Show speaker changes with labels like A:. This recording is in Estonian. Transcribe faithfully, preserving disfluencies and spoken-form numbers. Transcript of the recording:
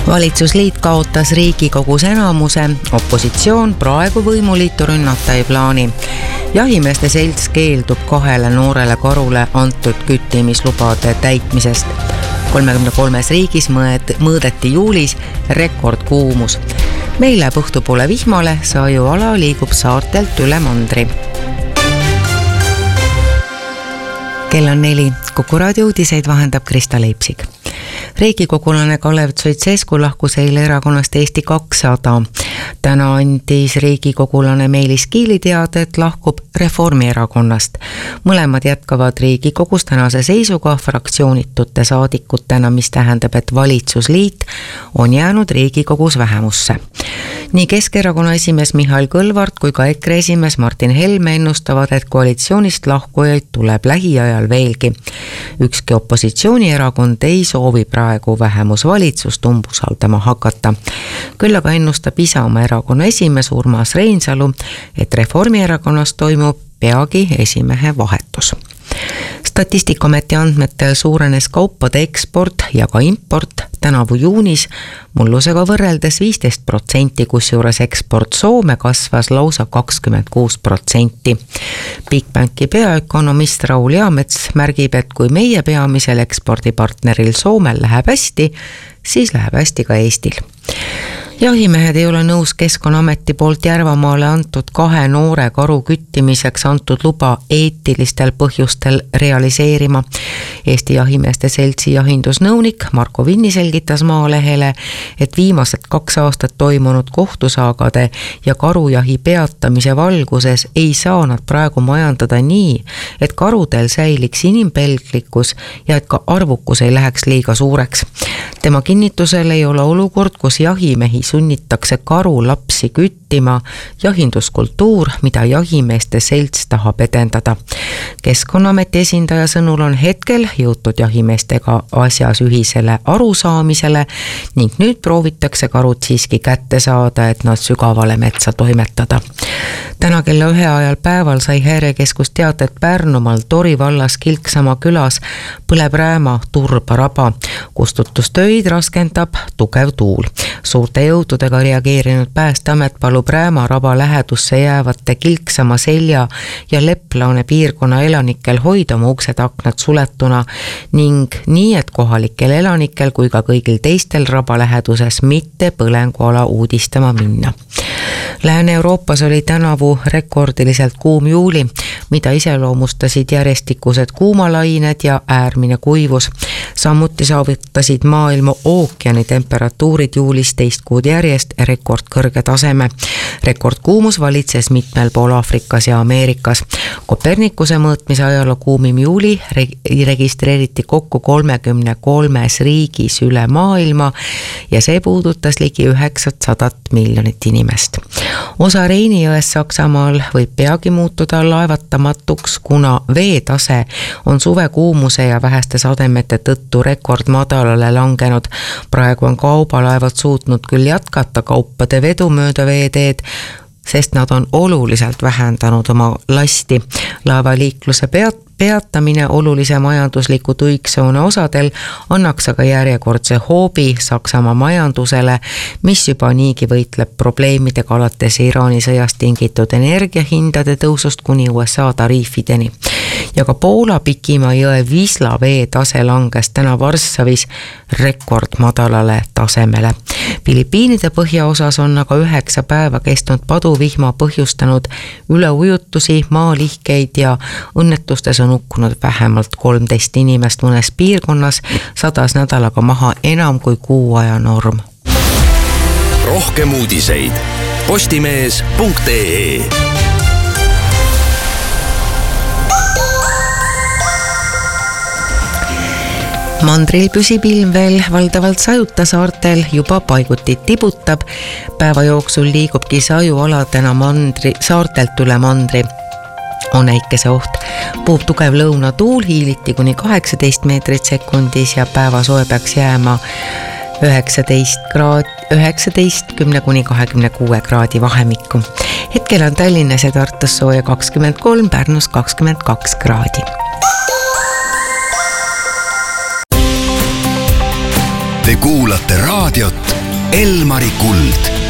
A: Valitsusliit kaotas Riigikogus enamuse, opositsioon praegu võimuliitu rünnata ei plaani. Jahimeeste selts keeldub kahele noorele karule antud küttimislubade täitmisest. kolmekümne kolmes riigis mõõdeti juulis rekordkuumus. Meil läheb õhtupoole vihmale, Saju-ala liigub saartelt üle mandri. Kell on neli. Kuku raadio uudiseid vahendab Krista Leipsik. Riigikogulane Kalev Stoicescu lahkus eile erakonnast Eesti kakssada. Täna andis riigikogulane Meelis Kiili teada, et lahkub Reformierakonnast. Mõlemad jätkavad Riigikogus tänase seisuga fraktsioonitute saadikutena, mis tähendab, et valitsusliit on jäänud Riigikogus vähemusse. Nii Keskerakonna esimees Mihhail Kõlvart kui ka EKRE esimees Martin Helme ennustavad, et koalitsioonist lahkujaid tuleb lähiajal veelgi. Ükski opositsioonierakond ei soovi praegu vähemusvalitsust umbusaldama hakata. Küll aga ennustab Isamaa erakonna esimees Urmas Reinsalu, et Reformierakonnas toimub peagi esimehe vahetus. Statistikaameti andmetel suurenes kaupade eksport ja ka import tänavu juunis mullusega võrreldes viisteist protsenti, kusjuures eksport Soome kasvas lausa kakskümmend kuus protsenti. Bigbanki peaökonomist Raul Jaamets märgib, et kui meie peamisel ekspordipartneril Soomel läheb hästi, siis läheb hästi ka Eestil. Jahimehed ei ole nõus Keskkonnaameti poolt Järvamaale antud kahe noore karu küttimiseks antud luba eetilistel põhjustel realiseerima. Eesti jahimeeste seltsi jahindusnõunik Marko Vinni selgitas Maalehele, et viimased kaks aastat toimunud kohtusaagade ja karujahi peatamise valguses ei saa nad praegu majandada nii, et karudel säiliks inimpelglikkus ja et ka arvukus ei läheks liiga suureks. Tema kinnitusel ei ole olukord, kus jahimehi sunnitakse karu lapsi küttima, jahinduskultuur, mida jahimeeste selts tahab edendada. Keskkonnaameti esindaja sõnul on hetkel jõutud jahimeestega asjas ühisele arusaamisele ning nüüd proovitakse karud siiski kätte saada, et nad sügavale metsa toimetada. Täna kella ühe ajal päeval sai häirekeskus teada, et Pärnumaal Tori vallas Kilksama külas põleb rääma turbaraba. Kustutustöid raskendab tugev tuul. Suurte jõududega reageerinud Päästeamet palub rääma raba lähedusse jäävate Kilksama selja ja Leplaune piirkonna elanikel hoida oma uksed aknad suletuna ning nii, et kohalikel elanikel kui ka kõigil teistel raba läheduses mitte põlenguala uudistama minna. Lääne-Euroopas oli tänavu rekordiliselt kuum juuli, mida iseloomustasid järjestikused kuumalained ja äärmine kuivus. Samuti saavutasid maailma ookeani temperatuurid juulis teist kuud järjest rekordkõrge taseme. Rekordkuumus valitses mitmel pool Aafrikas ja Ameerikas. Kopernikuse mõõtmise ajaloo kuumim juuli registreeriti kokku kolmekümne kolmes riigis üle maailma ja see puudutas ligi üheksasadat miljonit inimest. Osa Reini jões Saksamaal võib peagi muutuda laevatamatuks, kuna veetase on suvekuumuse ja väheste sademete tõttu rekordmadalale langenud. Praegu on kaubalaevad suutnud küll jätkata kaupade vedu mööda veeteed, sest nad on oluliselt vähendanud oma lasti. Laevaliikluse peat peatamine olulise majandusliku tuiksoone osadel annaks aga järjekordse hoobi Saksamaa majandusele, mis juba niigi võitleb probleemidega alates Iraani sõjast tingitud energiahindade tõusust kuni U S A tariifideni. Ja ka Poola Pikimaa jõe Wisla vee tase langes täna Varssavis rekordmadalale tasemele. Filipiinide põhjaosas on aga üheksa päeva kestnud paduvihma põhjustanud üleujutusi, maalihkeid ja õnnetustes on hukkunud vähemalt kolmteist inimest mõnes piirkonnas, sadas nädalaga maha enam kui kuu aja norm.
B: Rohkem uudiseid postimees punkt ee.
A: Mandril püsib ilm veel valdavalt Sajuta saartel, juba paiguti tibutab. Päeva jooksul liigubki Saju-ala täna mandri, saartelt üle mandri. On äikese oht. Puhub tugev lõunatuul, hiiliti kuni kaheksateist meetrit sekundis ja päevasoe peaks jääma üheksateist kraad, üheksateist kuni kahekümne kuue kraadi vahemikku. Hetkel on Tallinnas ja Tartus sooja kakskümmend kolm, Pärnus kakskümmend kaks kraadi.
B: Te kuulate raadiot Elmari Kuld.